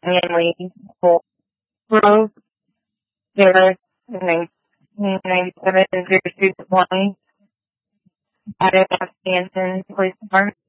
Stanley Grove, Garrett, in 1997 and 0220. Out of Stanton Police Department.